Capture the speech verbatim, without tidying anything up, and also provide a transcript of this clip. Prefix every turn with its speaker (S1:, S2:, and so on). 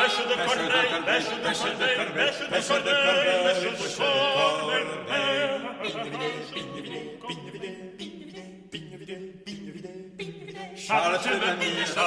S1: Pêche de corneille, pêche de corneille, pêche de corneille, pêche de corneille. Charles, tu m'as mis